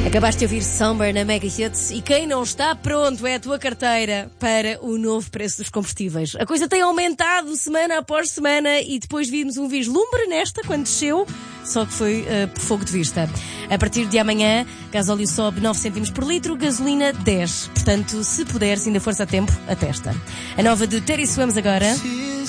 Acabaste de ouvir Somber na Mega Hits e quem não está pronto é a tua carteira para o novo preço dos combustíveis. A coisa tem aumentado semana após semana e depois vimos um vislumbre nesta quando desceu, só que foi por fogo de vista. A partir de amanhã, gasóleo sobe 9 cêntimos por litro, gasolina 10. Portanto, se puderes, ainda força a tempo, atesta. A nova de Terry Swims agora.